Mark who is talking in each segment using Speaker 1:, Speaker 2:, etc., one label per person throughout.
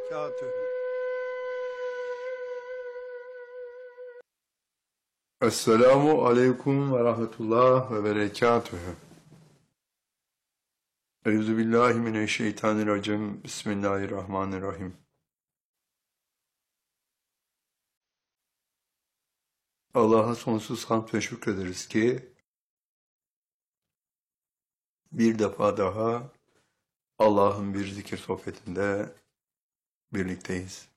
Speaker 1: وبركاته.
Speaker 2: Esselamu aleyküm ve rahmetullah ve berekatühü. Euzubillahimineşşeytanirracim. Bismillahirrahmanirrahim. Allah'a sonsuz hamd ve şükrederiz ki bir defa daha Allah'ın bir zikir sohbetinde birlikteyiz.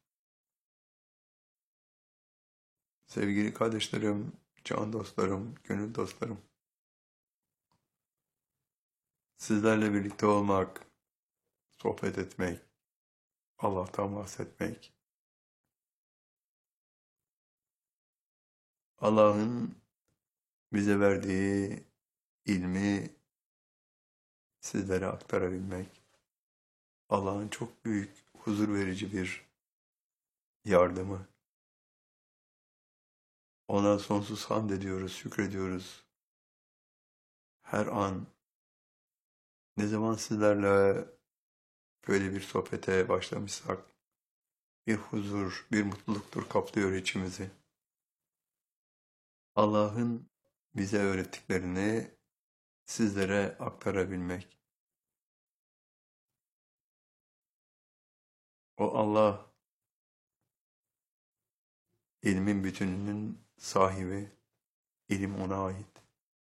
Speaker 2: Sevgili kardeşlerim, can dostlarım, gönül dostlarım, sizlerle birlikte olmak, sohbet etmek, Allah'tan bahsetmek, Allah'ın bize verdiği ilmi sizlere aktarabilmek, Allah'ın çok büyük, huzur verici bir yardımı. Ona sonsuz hamd ediyoruz, şükrediyoruz. Her an, ne zaman sizlerle böyle bir sohbete başlamışsak, bir huzur, bir mutluluktur kaplıyor içimizi. Allah'ın bize öğrettiklerini sizlere aktarabilmek. O Allah, ilmin bütününün sahibi, ilim ona ait.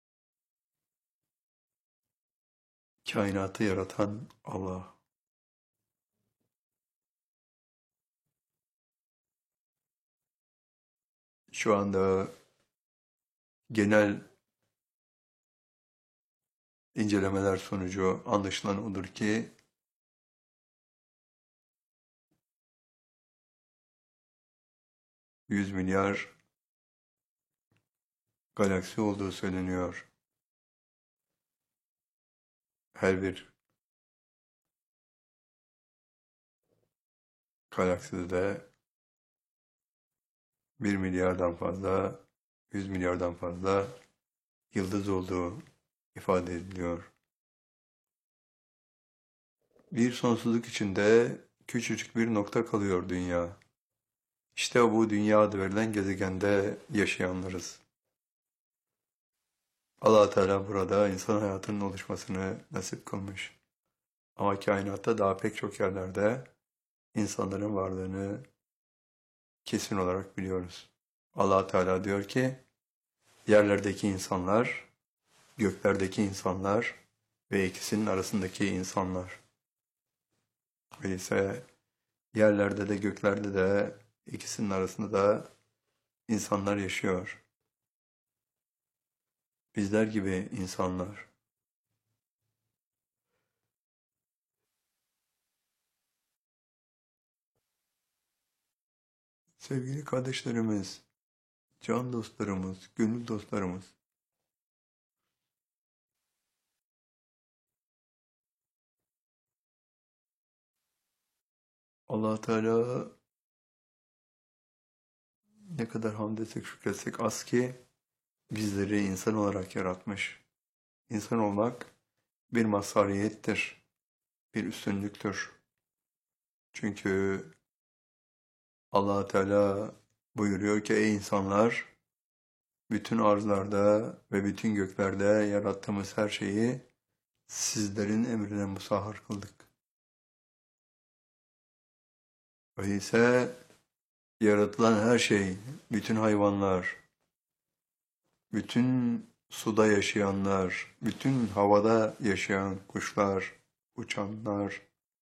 Speaker 2: Kainatı yaratan Allah. Şu anda genel incelemeler sonucu anlaşılan odur ki 100 milyar galaksi olduğu söyleniyor. Her bir galakside 1 milyardan fazla, 100 milyardan fazla yıldız olduğu ifade ediliyor. Bir sonsuzluk içinde küçücük bir nokta kalıyor dünya. İşte bu dünya adı verilen gezegende yaşayanlarız. Allah Teala burada insan hayatının oluşmasını nasip kılmış. Ama kainatta daha pek çok yerlerde insanların varlığını kesin olarak biliyoruz. Allah Teala diyor ki, yerlerdeki insanlar, göklerdeki insanlar ve ikisinin arasındaki insanlar. Öyleyse yerlerde de göklerde de ikisinin arasında da insanlar yaşıyor. Bizler gibi insanlar. Sevgili kardeşlerimiz, can dostlarımız, gönül dostlarımız, Allah Teala ne kadar hamd etsek şükretsek az ki bizleri insan olarak yaratmış. İnsan olmak bir mazhariyettir, bir üstünlüktür. Çünkü Allah Teala buyuruyor ki ey insanlar, bütün arzlarda ve bütün göklerde yarattığımız her şeyi sizlerin emrine musahhar kıldık. Öyleyse yaratılan her şey, bütün hayvanlar, bütün suda yaşayanlar, bütün havada yaşayan kuşlar, uçanlar,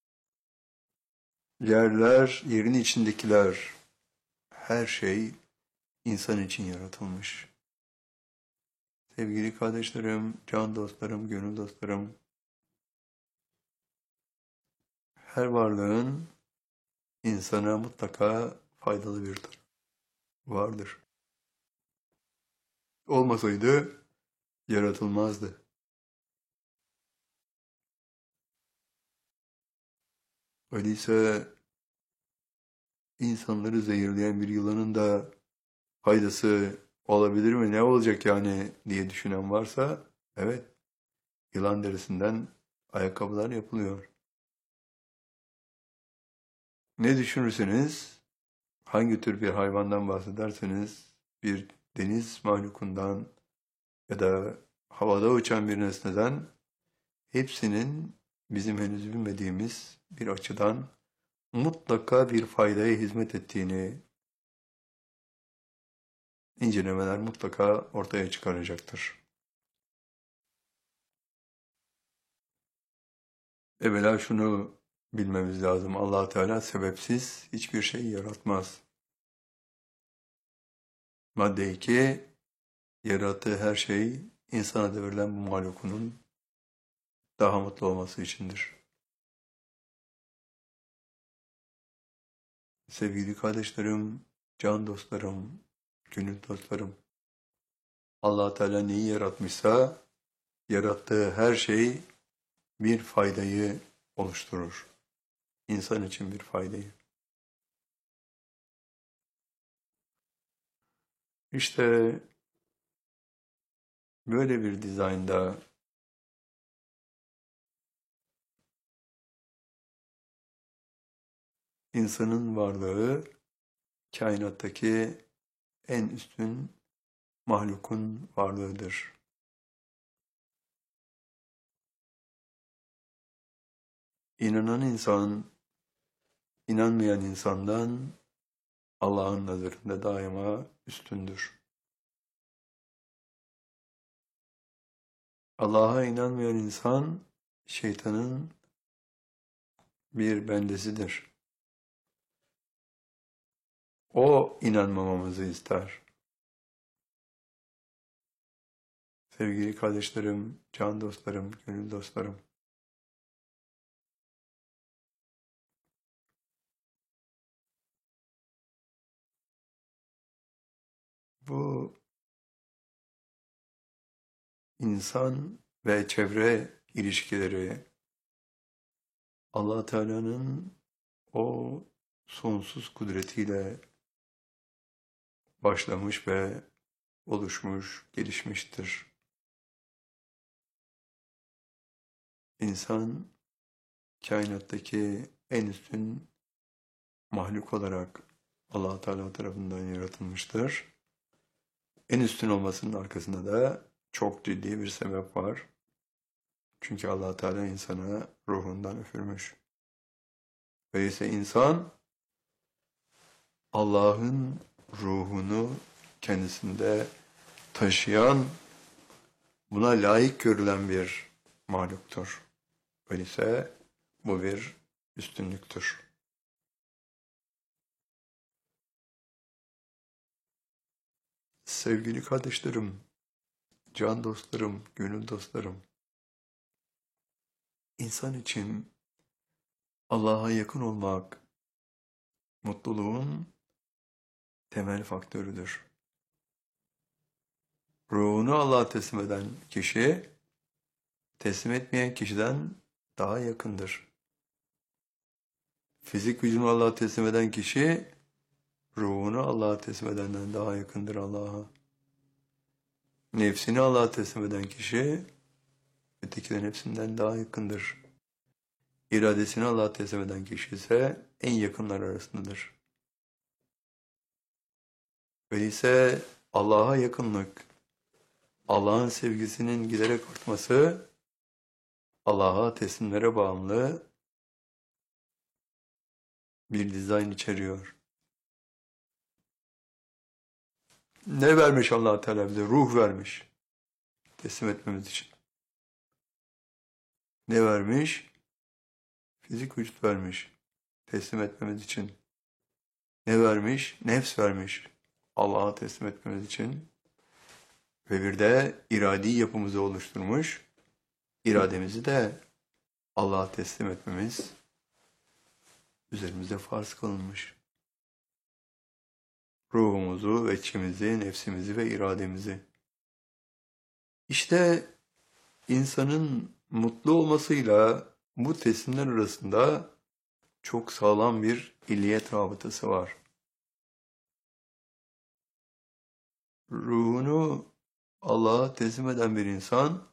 Speaker 2: yerler, yerin içindekiler, her şey insan için yaratılmış. Sevgili kardeşlerim, can dostlarım, gönül dostlarım, her varlığın insana mutlaka faydalı bir tarafı vardır. Olmasaydı yaratılmazdı. Öyleyse insanları zehirleyen bir yılanın da faydası olabilir mi? Ne olacak yani diye düşünen varsa, evet, yılan derisinden ayakkabılar yapılıyor. Ne düşünürseniz, hangi tür bir hayvandan bahsederseniz, bir deniz mahlukundan ya da havada uçan bir nesneden, hepsinin bizim henüz bilmediğimiz bir açıdan mutlaka bir faydaya hizmet ettiğini incelemeler mutlaka ortaya çıkaracaktır. Evvela şunu bilmemiz lazım. Allah Teala sebepsiz hiçbir şey yaratmaz. Madde 2, yarattığı her şey insana devrilen bu mahlukunun daha mutlu olması içindir. Sevgili kardeşlerim, can dostlarım, gönül dostlarım, Allah Teala neyi yaratmışsa yarattığı her şey bir faydayı oluşturur. İnsan için bir faydayı. İşte böyle bir dizaynda insanın varlığı kainattaki en üstün mahlukun varlığıdır. İnanan insan, inanmayan insandan Allah'ın nazarında daima üstündür. Allah'a inanmayan insan, şeytanın bir bendesidir. O inanmamamızı ister. Sevgili kardeşlerim, can dostlarım, gönül dostlarım. Bu insan ve çevre ilişkileri Allah Teala'nın o sonsuz kudretiyle başlamış ve oluşmuş, gelişmiştir. İnsan kainattaki en üstün mahluk olarak Allah Teala tarafından yaratılmıştır. En üstün olmasının arkasında da çok ciddi bir sebep var. Çünkü Allah Teala insana ruhundan üfürmüş. Öyleyse insan Allah'ın ruhunu kendisinde taşıyan, buna layık görülen bir mahluktur. Öyleyse bu bir üstünlüktür. Sevgili kardeşlerim, can dostlarım, gönül dostlarım, insan için Allah'a yakın olmak mutluluğun temel faktörüdür. Ruhunu Allah'a teslim eden kişi, teslim etmeyen kişiden daha yakındır. Fizik gücünü Allah'a teslim eden kişi, ruhunu Allah'a teslim edenden daha yakındır Allah'a. Nefsini Allah'a teslim eden kişi, ötekilerin hepsinden daha yakındır. İradesini Allah'a teslim eden kişi ise en yakınlar arasındadır. Öyleyse Allah'a yakınlık, Allah'ın sevgisinin giderek artması, Allah'a teslimlere bağımlı bir dizayn içeriyor. Ne vermiş Allah Teala bize? Ruh vermiş. Teslim etmemiz için. Ne vermiş? Fizik vücut vermiş. Teslim etmemiz için. Ne vermiş? Nefs vermiş. Allah'a teslim etmemiz için. Ve bir de iradi yapımızı oluşturmuş. İrademizi de Allah'a teslim etmemiz üzerimize farz kılınmış. Ruhumuzu, içimizi, nefsimizi ve irademizi. İşte insanın mutlu olmasıyla bu teslimler arasında çok sağlam bir illiyet rabıtası var. Ruhunu Allah'a teslim eden bir insan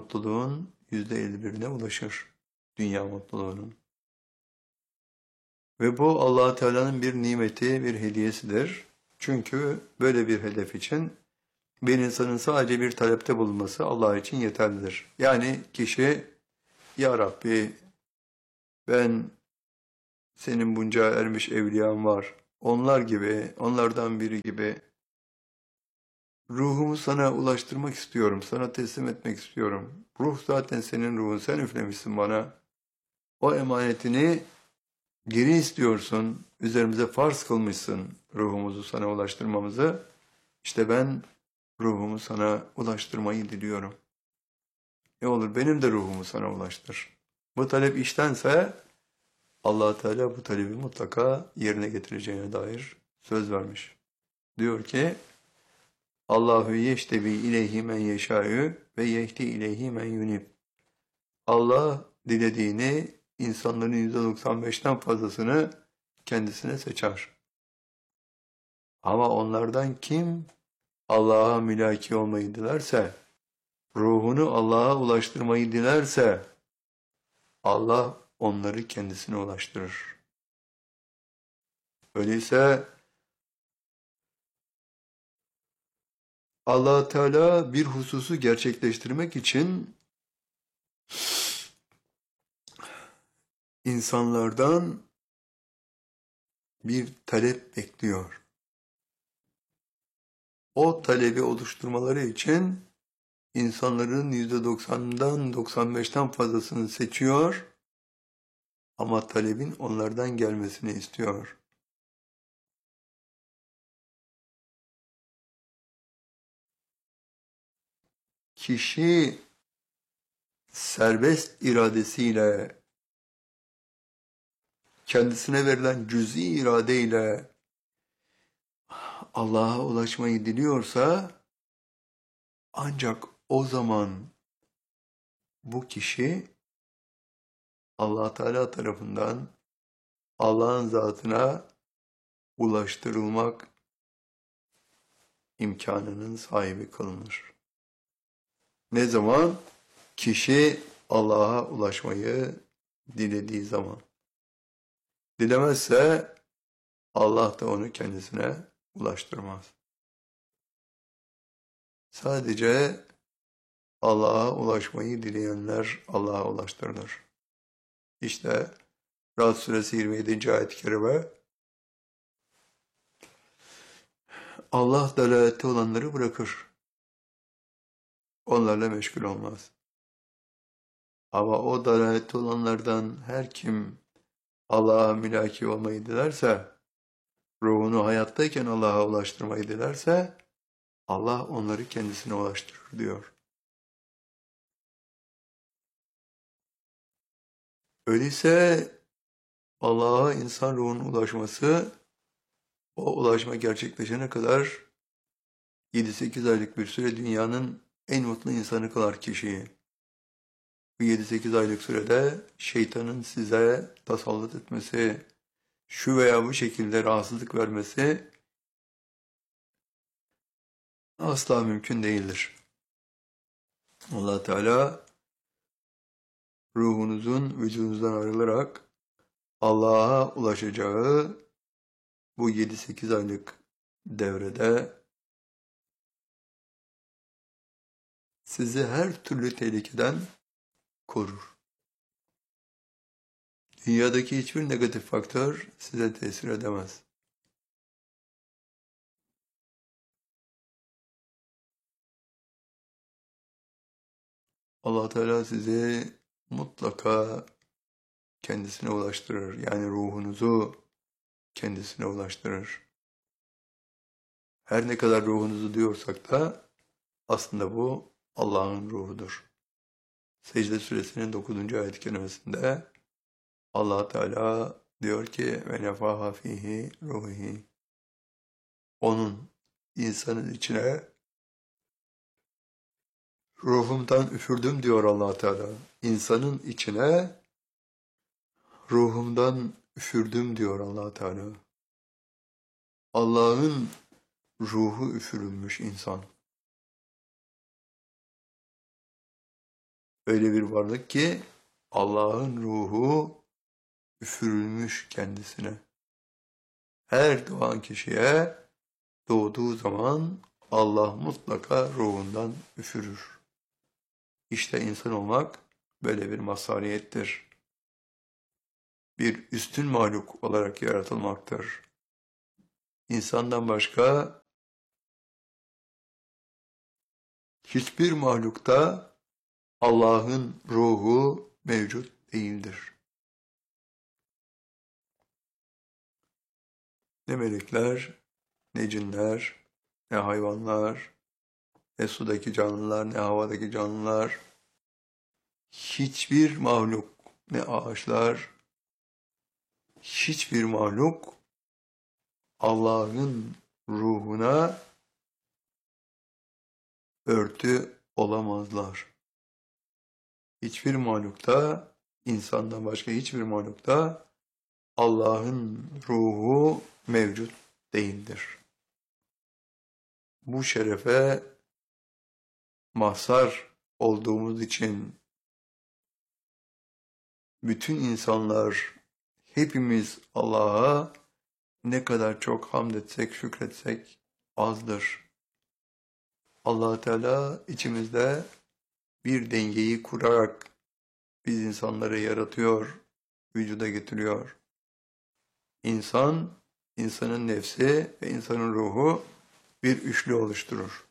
Speaker 2: mutluluğun %51'ine ulaşır. Dünya mutluluğunun. Ve bu Allah Teala'nın bir nimeti, bir hediyesidir. Çünkü böyle bir hedef için bir insanın sadece bir talepte bulunması Allah için yeterlidir. Yani kişi, Ya Rabbi, ben senin bunca ermiş evliyan var. Onlar gibi, onlardan biri gibi ruhumu sana ulaştırmak istiyorum, sana teslim etmek istiyorum. Ruh zaten senin ruhun, sen üflemişsin bana. O emanetini geri istiyorsun, üzerimize farz kılmışsın ruhumuzu sana ulaştırmamızı. İşte ben ruhumu sana ulaştırmayı diliyorum. Ne olur benim de ruhumu sana ulaştır. Bu talep iştense Allah Teala bu talebi mutlaka yerine getireceğine dair söz vermiş. Diyor ki Allahu yeştebi ileyhi men yeşâ'ü ve yehdi ileyhi men yunib. Allah dilediğini insanların %95'ten fazlasını kendisine seçer. Ama onlardan kim Allah'a mülaki olmayı dilerse, ruhunu Allah'a ulaştırmayı dilerse Allah onları kendisine ulaştırır. Öyleyse Allah Teala bir hususu gerçekleştirmek için insanlardan bir talep bekliyor. O talebi oluşturmaları için insanların %90'dan 95'ten fazlasını seçiyor ama talebin onlardan gelmesini istiyor. Kişi serbest iradesiyle, kendisine verilen cüz'i iradeyle Allah'a ulaşmayı diliyorsa ancak o zaman bu kişi Allah Teala tarafından Allah'ın zatına ulaştırılmak imkanının sahibi kılınır. Ne zaman? Kişi Allah'a ulaşmayı dilediği zaman. Dilemezse Allah da onu kendisine ulaştırmaz. Sadece Allah'a ulaşmayı dileyenler Allah'a ulaştırılır. İşte Ra'd suresi 27. ayet-i kerime Allah dalalette olanları bırakır. Onlarla meşgul olmaz. Ama o dalalette olanlardan her kim Allah'a mülaki olmayı dilerse, ruhunu hayattayken Allah'a ulaştırmayı dilerse, Allah onları kendisine ulaştırır diyor. Öyleyse Allah'a insan ruhunun ulaşması, o ulaşma gerçekleşene kadar 7-8 aylık bir süre dünyanın en mutlu insanı kılar kişiyi. Bu 7-8 aylık sürede şeytanın size tasallut etmesi, şu veya bu şekilde rahatsızlık vermesi asla mümkün değildir. Allah Teala ruhunuzun vücudunuzdan ayrılarak Allah'a ulaşacağı bu 7-8 aylık devrede sizi her türlü tehlikeden korur. Dünyadaki hiçbir negatif faktör size tesir edemez. Allah Teala sizi mutlaka kendisine ulaştırır. Yani ruhunuzu kendisine ulaştırır. Her ne kadar ruhunuzu diyorsak da aslında bu Allah'ın ruhudur. Secde suresinin 9. ayet-i kerimesinde Allah Teala diyor ki ve nefaha fihi ruhi. Onun insanın içine ruhumdan üfürdüm diyor Allah Teala. İnsanın içine ruhumdan üfürdüm diyor Allah Teala. Allah'ın ruhu üfürülmüş insan. Öyle bir varlık ki Allah'ın ruhu üfürülmüş kendisine. Her doğan kişiye doğduğu zaman Allah mutlaka ruhundan üfürür. İşte insan olmak böyle bir mazhariyettir. Bir üstün mahluk olarak yaratılmaktır. İnsandan başka hiçbir mahlukta Allah'ın ruhu mevcut değildir. Ne melekler, ne cinler, ne hayvanlar, ne sudaki canlılar, ne havadaki canlılar, hiçbir mahluk, ne ağaçlar, hiçbir mahluk Allah'ın ruhuna örtü olamazlar. Hiçbir mahlukta, insandan başka hiçbir mahlukta Allah'ın ruhu mevcut değildir. Bu şerefe mazhar olduğumuz için bütün insanlar, hepimiz Allah'a ne kadar çok hamd etsek, şükretsek azdır. Allah Teala içimizde bir dengeyi kurarak biz insanları yaratıyor, vücuda getiriyor. İnsan, insanın nefsi ve insanın ruhu bir üçlü oluşturur.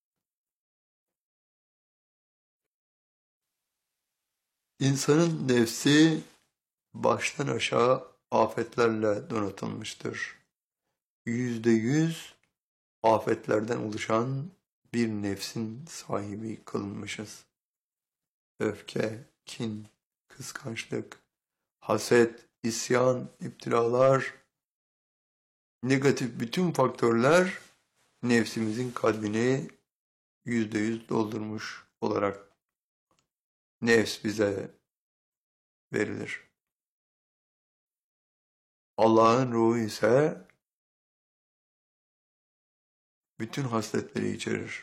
Speaker 2: İnsanın nefsi baştan aşağı afetlerle donatılmıştır. %100 afetlerden oluşan bir nefsin sahibi kılınmışız. Öfke, kin, kıskançlık, haset, isyan, iptilalar, negatif bütün faktörler nefsimizin kalbini %100 doldurmuş olarak nefs bize verilir. Allah'ın ruhu ise bütün hasletleri içerir.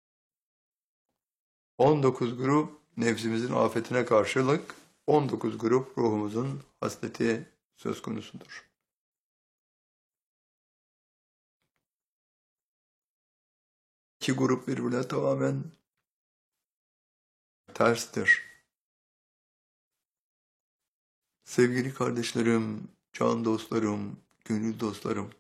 Speaker 2: 19 grup nefsimizin afetine karşılık 19 grup ruhumuzun hasleti söz konusudur. İki grup birbirine tamamen terstir. Sevgili kardeşlerim, can dostlarım, gönül dostlarım,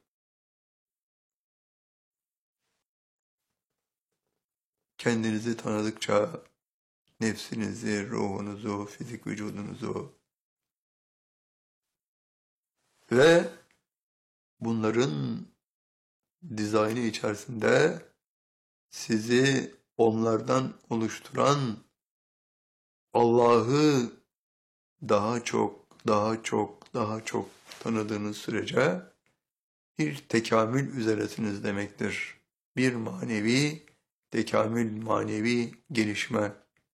Speaker 2: kendinizi tanıdıkça nefsinizi, ruhunuzu, fizik vücudunuzu ve bunların dizaynı içerisinde sizi onlardan oluşturan Allah'ı daha çok tanıdığınız sürece bir tekamül üzeresiniz demektir. Bir manevi tekamül, manevi gelişme.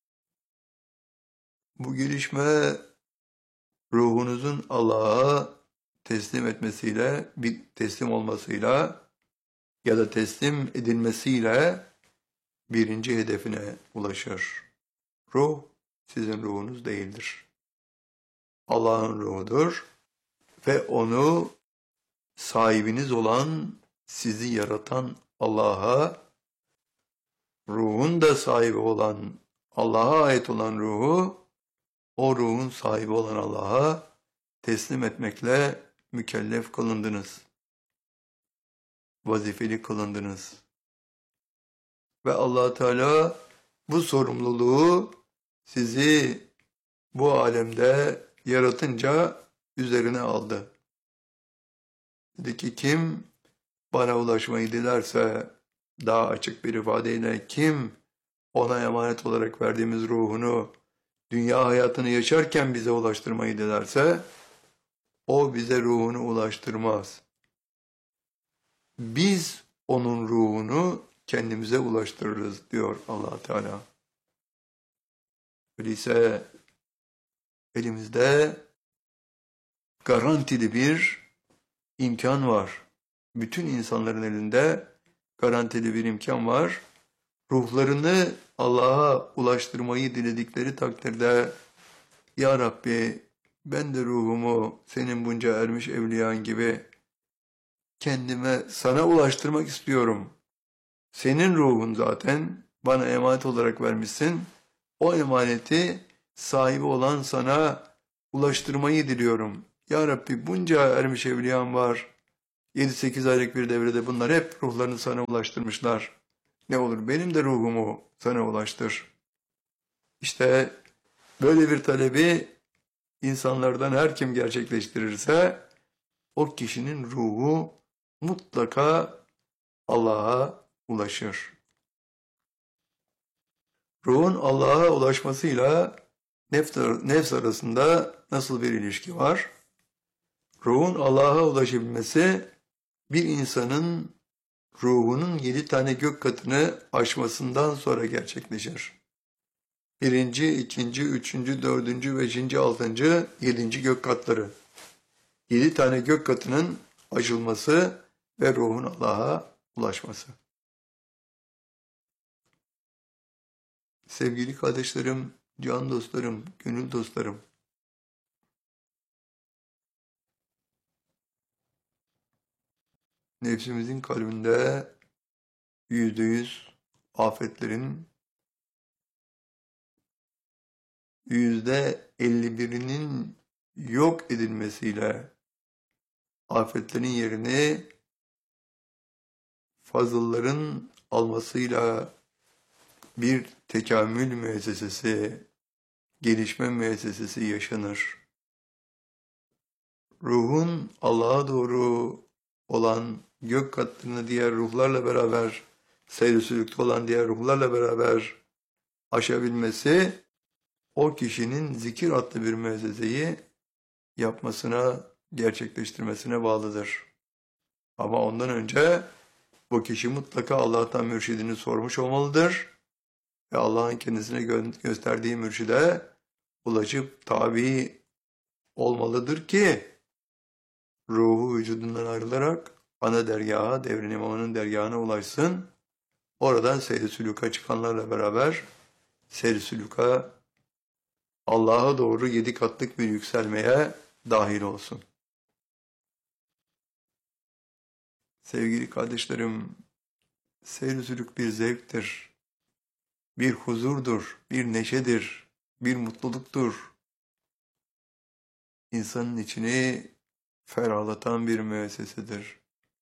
Speaker 2: Bu gelişme ruhunuzun Allah'a teslim etmesiyle, bir teslim olmasıyla ya da teslim edilmesiyle birinci hedefine ulaşır. Ruh sizin ruhunuz değildir. Allah'ın ruhudur ve onu sahibiniz olan, sizi yaratan Allah'a, ruhun da sahibi olan, Allah'a ait olan ruhu, o ruhun sahibi olan Allah'a teslim etmekle mükellef kılındınız. Vazifeli kılındınız. Ve Allah Teala bu sorumluluğu sizi bu alemde yaratınca üzerine aldı. Dedi ki kim bana ulaşmayı dilerse, daha açık bir ifadeyle kim ona emanet olarak verdiğimiz ruhunu dünya hayatını yaşarken bize ulaştırmayı dilerse o bize ruhunu ulaştırmaz. Biz onun ruhunu kendimize ulaştırırız diyor Allah Teala. Öyleyse elimizde garantili bir imkan var. Bütün insanların elinde garantili bir imkan var. Ruhlarını Allah'a ulaştırmayı diledikleri takdirde Ya Rabbi ben de ruhumu senin bunca ermiş evliyan gibi kendime sana ulaştırmak istiyorum. Senin ruhun zaten bana emanet olarak vermişsin. O emaneti sahibi olan sana ulaştırmayı diliyorum. Ya Rabbi bunca ermiş evliyan var. 7-8 aylık bir devrede bunlar hep ruhlarını sana ulaştırmışlar. Ne olur benim de ruhumu sana ulaştır. İşte böyle bir talebi insanlardan her kim gerçekleştirirse o kişinin ruhu mutlaka Allah'a ulaşır. Ruhun Allah'a ulaşmasıyla nefs arasında nasıl bir ilişki var? Ruhun Allah'a ulaşabilmesi bir insanın ruhunun 7 tane gök katını aşmasından sonra gerçekleşir. Birinci, ikinci, üçüncü, dördüncü, beşinci, altıncı, yedinci gök katları. 7 tane gök katının aşılması ve ruhun Allah'a ulaşması. Sevgili kardeşlerim, can dostlarım, gönül dostlarım, nefsimizin kalbinde %100 afetlerin %51'inin yok edilmesiyle afetlerin yerini fazılların almasıyla bir tekamül müessesesi, gelişme müessesesi yaşanır. Ruhun Allah'a doğru olan gök katlarını diğer ruhlarla beraber, seyr-i sülükte olan diğer ruhlarla beraber aşabilmesi, o kişinin zikir adlı bir müesseseyi yapmasına, gerçekleştirmesine bağlıdır. Ama ondan önce bu kişi mutlaka Allah'tan mürşidini sormuş olmalıdır ve Allah'ın kendisine gösterdiği mürşide ulaşıp tabi olmalıdır ki ruhu vücudundan ayrılarak ana dergaha, devrin imamının dergahına ulaşsın. Oradan seyr-i sülûka çıkanlarla beraber seyr-i sülûka Allah'a doğru 7 katlık bir yükselmeye dahil olsun. Sevgili kardeşlerim, seyr-i sülûk bir zevktir, bir huzurdur, bir neşedir, bir mutluluktur. İnsanın içini ferahlatan bir müessesedir.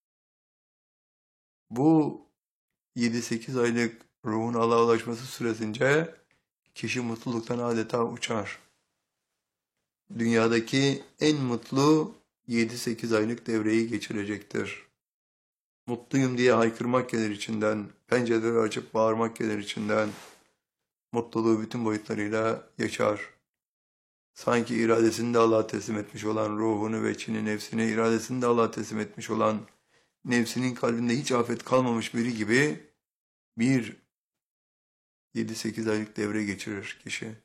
Speaker 2: Bu 7-8 aylık ruhun Allah'a ulaşması süresince kişi mutluluktan adeta uçar. Dünyadaki en mutlu 7-8 aylık devreyi geçirecektir. Mutluyum diye haykırmak gelir içinden, pencereleri açıp bağırmak gelir içinden, mutluluğu bütün boyutlarıyla yaşar. Sanki iradesini de Allah'a teslim etmiş olan ruhunu ve içini, nefsini, iradesini de Allah'a teslim etmiş olan, nefsinin kalbinde hiç afet kalmamış biri gibi bir 7-8 aylık devre geçirir kişi.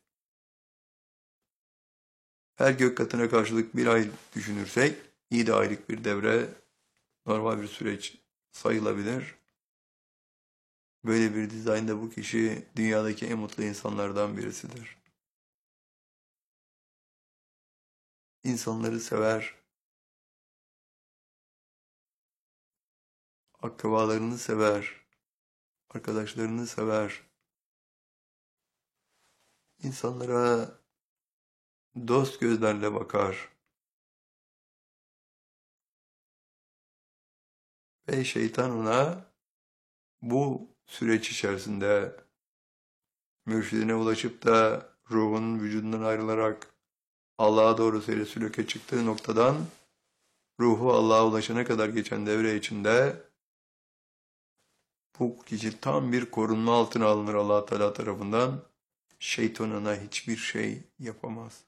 Speaker 2: Her gök katına karşılık bir ay düşünürsek 7 aylık bir devre normal bir süreç sayılabilir. Böyle bir dizaynda bu kişi dünyadaki en mutlu insanlardan birisidir. İnsanları sever, akrabalarını sever, arkadaşlarını sever. İnsanlara dost gözlerle bakar. Ve şeytan ona bu süreç içerisinde mürşidine ulaşıp da ruhunun vücudundan ayrılarak Allah'a doğru seyre sülûke çıktığı noktadan ruhu Allah'a ulaşana kadar geçen devre içinde bu kişi tam bir korunma altına alınır Allah Teala tarafından. Şeytan ona hiçbir şey yapamaz.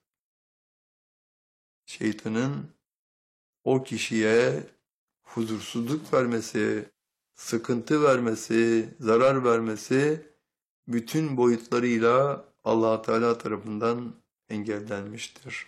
Speaker 2: Şeytanın o kişiye huzursuzluk vermesi, sıkıntı vermesi, zarar vermesi bütün boyutlarıyla Allah Teala tarafından engellenmiştir.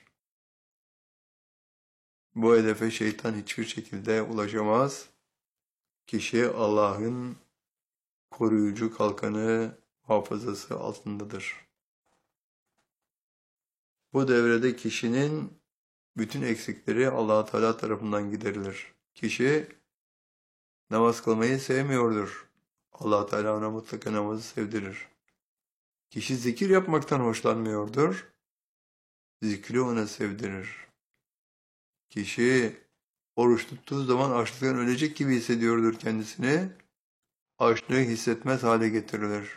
Speaker 2: Bu hedefe şeytan hiçbir şekilde ulaşamaz. Kişi Allah'ın koruyucu kalkanı, hafızası altındadır. Bu devrede kişinin bütün eksikleri Allah Teala tarafından giderilir. Kişi namaz kılmayı sevmiyordur. Allah Teala ona mutlaka namazı sevdirir. Kişi zikir yapmaktan hoşlanmıyordur. Zikri ona sevdirir. Kişi oruç tuttuğu zaman açlıktan ölecek gibi hissediyordur kendisini. Açlığı hissetmez hale getirilir.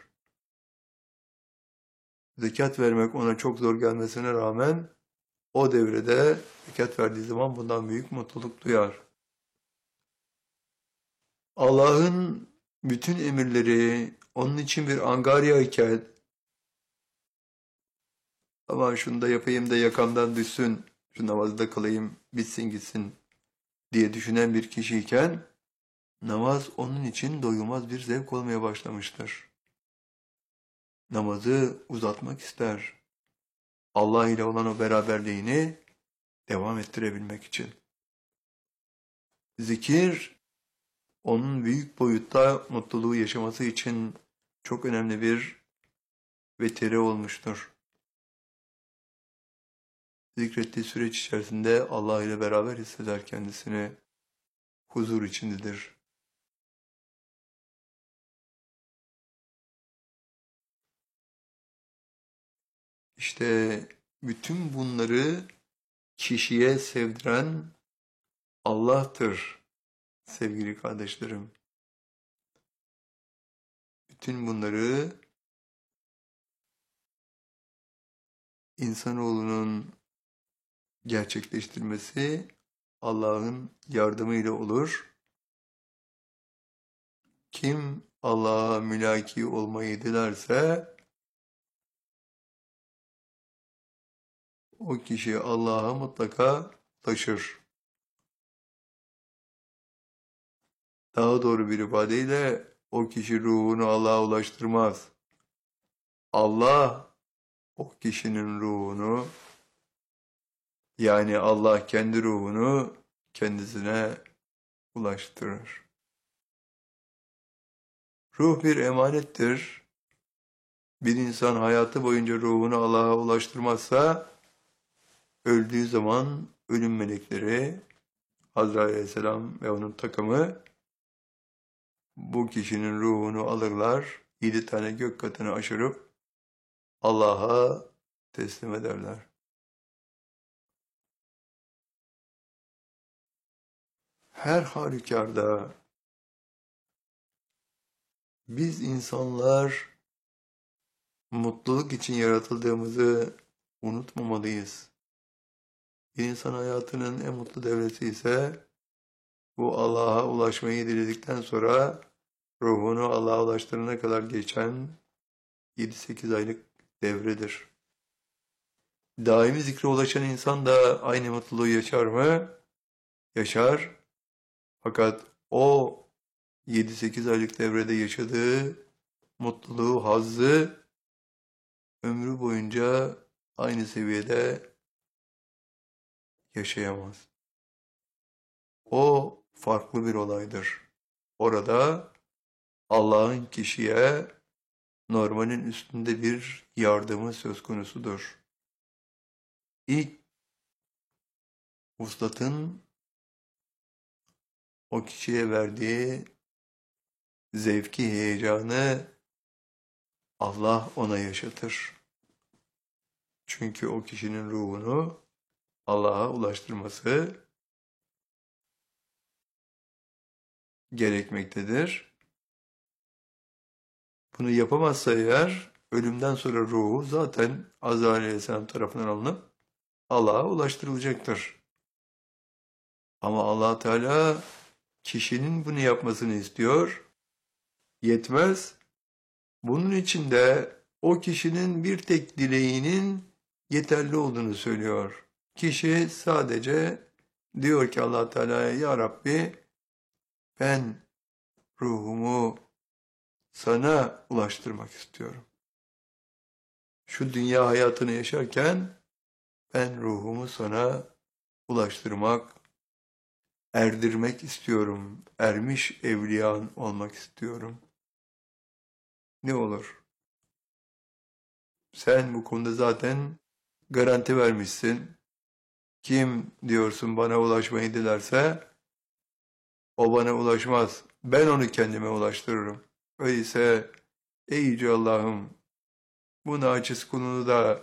Speaker 2: Zekat vermek ona çok zor gelmesine rağmen o devrede zekat verdiği zaman bundan büyük mutluluk duyar. Allah'ın bütün emirleri onun için bir angarya iken, aman şunu da yapayım da yakamdan düşsün, şu namazı da kılayım, bitsin gitsin diye düşünen bir kişiyken, namaz onun için doyulmaz bir zevk olmaya başlamıştır. Namazı uzatmak ister. Allah ile olan o beraberliğini devam ettirebilmek için. Zikir, onun büyük boyutta mutluluğu yaşaması için çok önemli bir veteri olmuştur. Zikrettiği süreç içerisinde Allah ile beraber hisseder kendisini, huzur içindedir. İşte bütün bunları kişiye sevdiren Allah'tır sevgili kardeşlerim. Bütün bunları insanoğlunun gerçekleştirmesi Allah'ın yardımıyla olur. Kim Allah'a mülaki olmayı dilerse o kişi Allah'a mutlaka taşır. Daha doğru bir ifadeyle o kişi ruhunu Allah'a ulaştırmaz. Allah o kişinin ruhunu, yani Allah kendi ruhunu kendisine ulaştırır. Ruh bir emanettir. Bir insan hayatı boyunca ruhunu Allah'a ulaştırmazsa, öldüğü zaman ölüm melekleri, Azrail Aleyhisselam ve onun takımı, bu kişinin ruhunu alırlar, 7 tane gök katını aşırıp Allah'a teslim ederler. Her halükarda biz insanlar mutluluk için yaratıldığımızı unutmamalıyız. Bir insan hayatının en mutlu devresi ise bu Allah'a ulaşmayı diledikten sonra ruhunu Allah'a ulaştırana kadar geçen 7-8 aylık devredir. Daimi zikre ulaşan insan da aynı mutluluğu yaşar mı? Yaşar. Fakat o 7-8 aylık devrede yaşadığı mutluluğu, hazzı ömrü boyunca aynı seviyede yaşayamaz. O farklı bir olaydır. Orada Allah'ın kişiye normalin üstünde bir yardımı söz konusudur. İlk vuslatın o kişiye verdiği zevki, heyecanı Allah ona yaşatır. Çünkü o kişinin ruhunu Allah'a ulaştırması gerekmektedir. Bunu yapamazsa eğer, ölümden sonra ruhu zaten Azrail Aleyhisselam tarafından alınıp Allah'a ulaştırılacaktır. Ama Allah Teala kişinin bunu yapmasını istiyor. Yetmez. Bunun için de o kişinin bir tek dileğinin yeterli olduğunu söylüyor. Kişi sadece diyor ki Allah Teala'ya, ya Rabbi, ben ruhumu sana ulaştırmak istiyorum. Şu dünya hayatını yaşarken ben ruhumu sana ulaştırmak, erdirmek istiyorum. Ermiş evliyan olmak istiyorum. Ne olur? Sen bu konuda zaten garanti vermişsin. Kim diyorsun bana ulaşmayı dilerse o bana ulaşmaz. Ben onu kendime ulaştırırım. Öyleyse ey Yüce Allah'ım bu naçiz kulunu da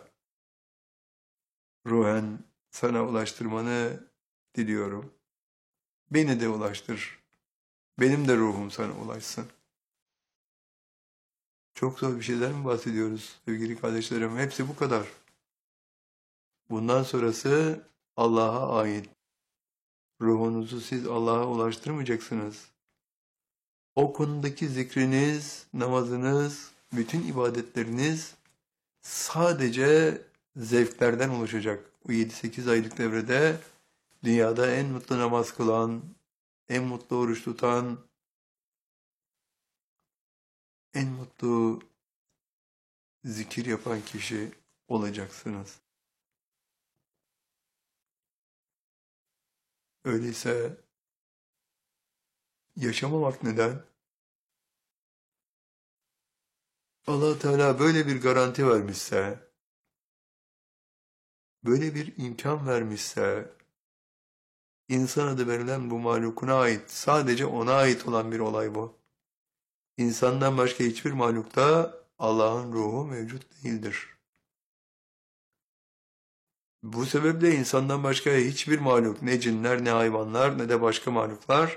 Speaker 2: ruhen sana ulaştırmanı diliyorum. Beni de ulaştır. Benim de ruhum sana ulaşsın. Çok zor bir şeyden mi bahsediyoruz sevgili kardeşlerim? Hepsi bu kadar. Bundan sonrası Allah'a ait. Ruhunuzu siz Allah'a ulaştırmayacaksınız. O konudaki zikriniz, namazınız, bütün ibadetleriniz sadece zevklerden oluşacak. Bu 7-8 aylık devrede dünyada en mutlu namaz kılan, en mutlu oruç tutan, en mutlu zikir yapan kişi olacaksınız. Öyleyse yaşamamak neden? Allah Teala böyle bir garanti vermişse, böyle bir imkan vermişse, insan adı verilen bu mahlukuna ait, sadece ona ait olan bir olay bu. İnsandan başka hiçbir mahlukta Allah'ın ruhu mevcut değildir. Bu sebeple insandan başka hiçbir mahluk, ne cinler, ne hayvanlar, ne de başka mahluklar,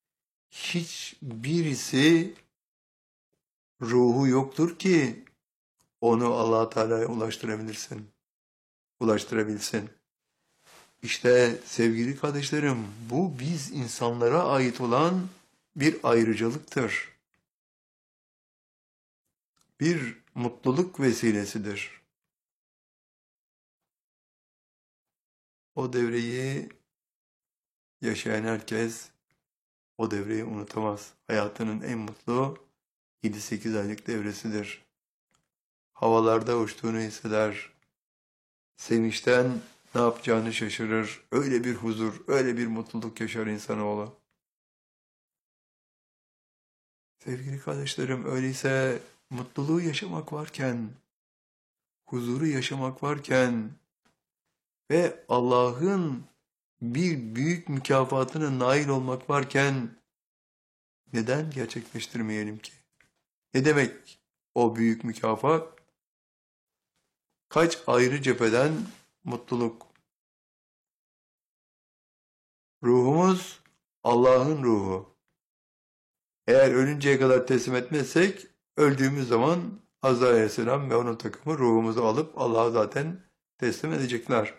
Speaker 2: hiçbirisi ruhu yoktur ki onu Allah Teala'ya ulaştırabilsin. İşte sevgili kardeşlerim, bu biz insanlara ait olan bir ayrıcalıktır. Bir mutluluk vesilesidir. O devreyi yaşayan herkes o devreyi unutamaz. Hayatının en mutlu 7-8 aylık devresidir. Havalarda uçtuğunu hisseder. Sevinçten ne yapacağını şaşırır. Öyle bir huzur, öyle bir mutluluk yaşar insanoğlu. Sevgili kardeşlerim, öyleyse mutluluğu yaşamak varken, huzuru yaşamak varken ve Allah'ın bir büyük mükafatına nail olmak varken neden gerçekleştirmeyelim ki? Ne demek o büyük mükafat? Kaç ayrı cepheden mutluluk. Ruhumuz Allah'ın ruhu. Eğer ölünceye kadar teslim etmezsek, öldüğümüz zaman Azrail Aleyhisselam ve onun takımı ruhumuzu alıp Allah'a zaten teslim edecekler.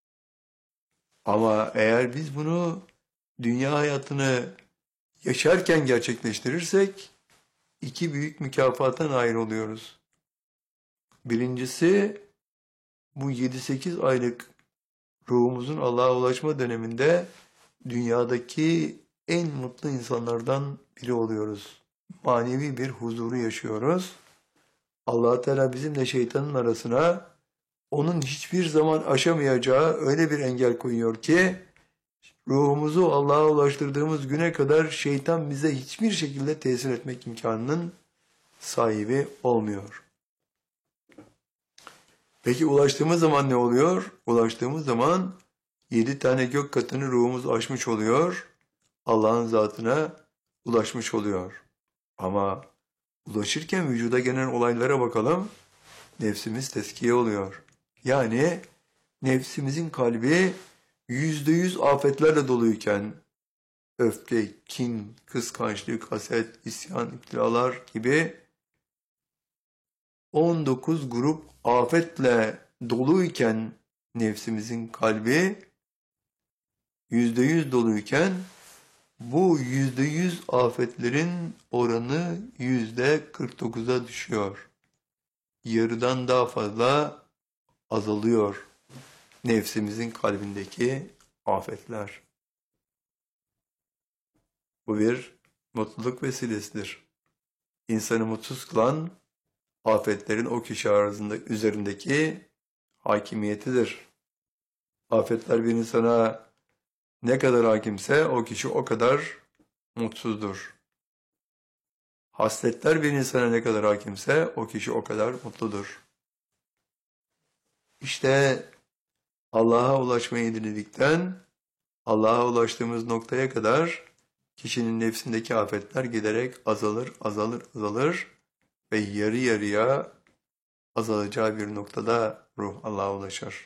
Speaker 2: Ama eğer biz bunu dünya hayatını yaşarken gerçekleştirirsek, iki büyük mükafata nail oluyoruz. Birincisi, bu 7-8 aylık ruhumuzun Allah'a ulaşma döneminde dünyadaki en mutlu insanlardan biri oluyoruz. Manevi bir huzuru yaşıyoruz. Allah Teala bizimle şeytanın arasına onun hiçbir zaman aşamayacağı öyle bir engel koyuyor ki ruhumuzu Allah'a ulaştırdığımız güne kadar şeytan bize hiçbir şekilde tesir etmek imkanının sahibi olmuyor. Peki ulaştığımız zaman ne oluyor? Ulaştığımız zaman 7 tane gök katını ruhumuz aşmış oluyor. Allah'ın zatına ulaşmış oluyor. Ama ulaşırken vücuda gelen olaylara bakalım. Nefsimiz teskiye oluyor. Yani nefsimizin kalbi %100 afetlerle doluyken öfke, kin, kıskançlık, haset, isyan, iptilalar gibi 19 grup afetle doluyken nefsimizin kalbi %100 doluyken bu %100 afetlerin oranı %49'a düşüyor. Yarıdan daha fazla azalıyor nefsimizin kalbindeki afetler. Bu bir mutluluk vesilesidir. İnsanı mutsuz kılan afetlerin o kişi üzerindeki hakimiyetidir. Afetler bir insana ne kadar hakimse o kişi o kadar mutsuzdur. Hasletler bir insana ne kadar hakimse o kişi o kadar mutludur. İşte Allah'a ulaşmayı diledikten Allah'a ulaştığımız noktaya kadar kişinin nefsindeki afetler giderek azalır ve yarı yarıya azalacağı bir noktada ruh Allah'a ulaşır.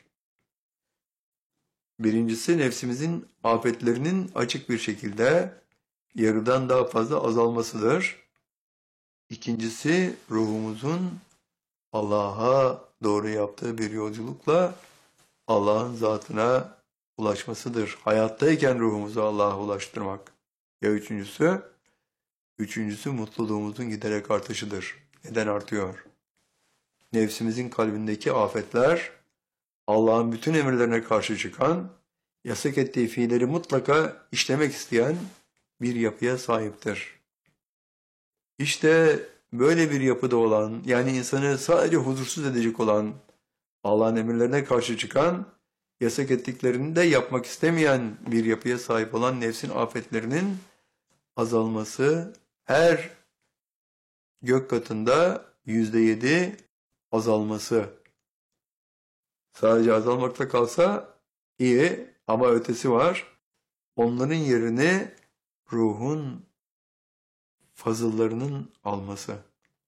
Speaker 2: Birincisi nefsimizin afetlerinin açık bir şekilde yarıdan daha fazla azalmasıdır. İkincisi ruhumuzun Allah'a doğru yaptığı bir yolculukla Allah'ın zatına ulaşmasıdır. Hayattayken ruhumuzu Allah'a ulaştırmak. Ya üçüncüsü? Üçüncüsü mutluluğumuzun giderek artışıdır. Neden artıyor? Nefsimizin kalbindeki afetler, Allah'ın bütün emirlerine karşı çıkan, yasak ettiği fiilleri mutlaka işlemek isteyen bir yapıya sahiptir. İşte böyle bir yapıda olan, yani insanı sadece huzursuz edecek olan, Allah'ın emirlerine karşı çıkan, yasak ettiklerini de yapmak istemeyen bir yapıya sahip olan nefsin afetlerinin azalması, her gök katında %7 azalması. Sadece azalmakta kalsa iyi ama ötesi var. Onların yerini ruhun fazıllarının alması.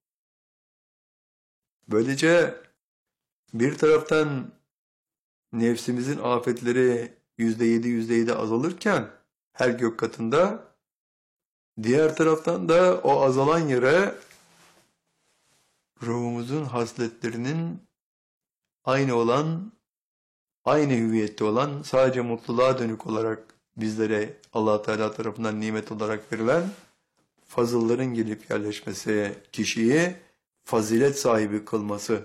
Speaker 2: Böylece bir taraftan nefsimizin afetleri %7 azalırken her gök katında, diğer taraftan da o azalan yere ruhumuzun hasletlerinin aynı hüviyette olan, sadece mutluluğa dönük olarak bizlere Allah Teala tarafından nimet olarak verilen fazılların gelip yerleşmesi, kişiyi fazilet sahibi kılması.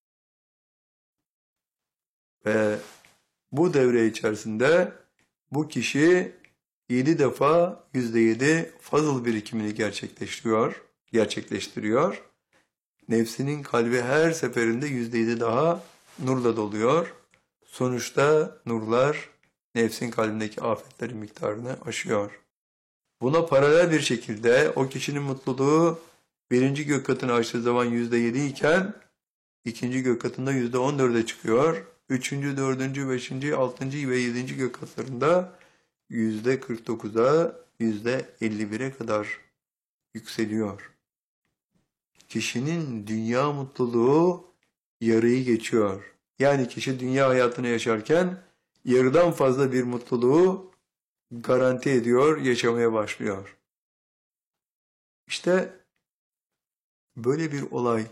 Speaker 2: Ve bu devre içerisinde bu kişi 7 defa %7 fazıl birikimini gerçekleştiriyor. Nefsinin kalbi her seferinde %7 daha nurla doluyor. Sonuçta nurlar nefsin kalbindeki afetlerin miktarını aşıyor. Buna paralel bir şekilde o kişinin mutluluğu birinci gök katını aştığı zaman %7 iken ikinci gök katında %14'e çıkıyor. Üçüncü, dördüncü, beşinci, altıncı ve yedinci gök katlarında %49'a, %51'e kadar yükseliyor. Kişinin dünya mutluluğu yarıyı geçiyor. Yani kişi dünya hayatını yaşarken yarıdan fazla bir mutluluğu garanti ediyor, yaşamaya başlıyor. İşte böyle bir olay.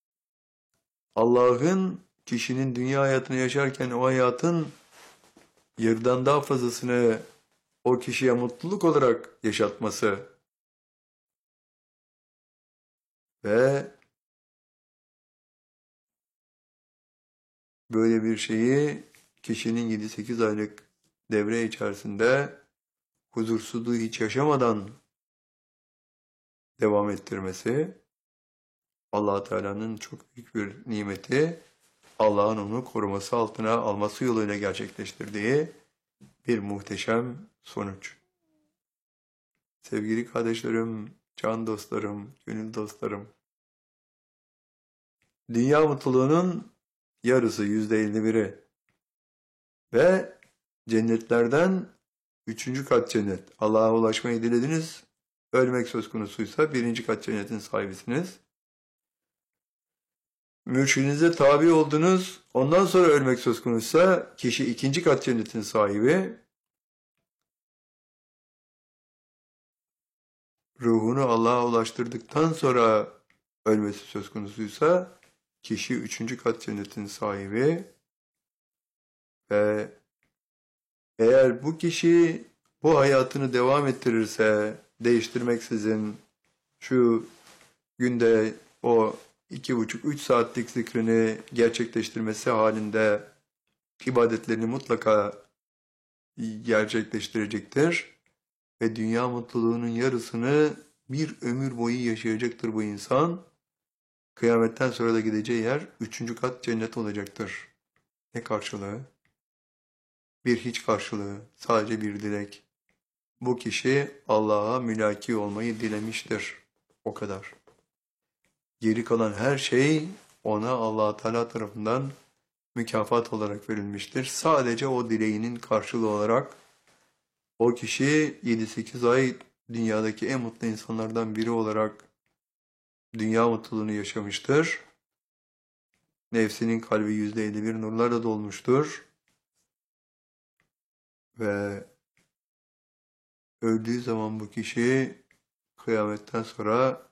Speaker 2: Allah'ın kişinin dünya hayatını yaşarken o hayatın yarıdan daha fazlasını o kişiye mutluluk olarak yaşatması ve böyle bir şeyi kişinin 7-8 aylık devre içerisinde huzursuzluğu hiç yaşamadan devam ettirmesi, Allah Teala'nın çok büyük bir nimeti, Allah'ın onu koruması altına alması yoluyla gerçekleştirdiği bir muhteşem sonuç. Sevgili kardeşlerim, can dostlarım, gönül dostlarım, dünya mutluluğunun yarısı %51'i ve cennetlerden 3. kat cennet. Allah'a ulaşmayı dilediniz, ölmek söz konusuysa 1. kat cennetin sahibisiniz. Mürşidinize tabi oldunuz, ondan sonra ölmek söz konusuysa kişi 2. kat cennetin sahibi. Ruhunu Allah'a ulaştırdıktan sonra ölmesi söz konusuysa kişi 3. kat cennetin sahibi. Ve eğer bu kişi bu hayatını devam ettirirse, değiştirmeksizin şu günde o 2,5-3 saatlik zikrini gerçekleştirmesi halinde ibadetlerini mutlaka gerçekleştirecektir. Ve dünya mutluluğunun yarısını bir ömür boyu yaşayacaktır bu insan. Kıyametten sonra da gideceği yer 3. kat cennet olacaktır. Ne karşılığı? Bir hiç karşılığı, sadece bir dilek. Bu kişi Allah'a mülaki olmayı dilemiştir. O kadar. Geri kalan her şey ona Allah Teala tarafından mükafat olarak verilmiştir. Sadece o dileğinin karşılığı olarak o kişi 7-8 ay dünyadaki en mutlu insanlardan biri olarak dünya mutluluğunu yaşamıştır. Nefsinin kalbi %51 nurlarla dolmuştur. Ve öldüğü zaman bu kişi kıyametten sonra